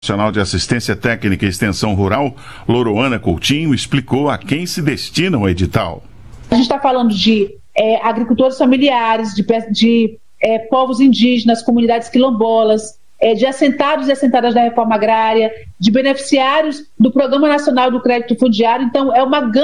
Nacional de Assistência Técnica e Extensão Rural, Loroana Coutinho, explicou a quem se destina o edital. A gente está falando de agricultores familiares, de povos indígenas, comunidades quilombolas, de assentados e assentadas da reforma agrária, de beneficiários do Programa Nacional do Crédito Fundiário. Então, é uma gama